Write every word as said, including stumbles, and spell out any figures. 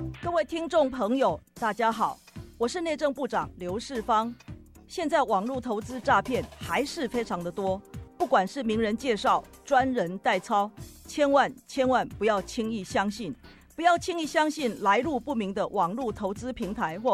各位听众朋友，大家好，我是内政部长刘世芳。现在网络投资诈骗还是非常的多，不管是名人介绍、专人代操，千万千万不要轻易相信，不要轻易相信来路不明的网络投资平台或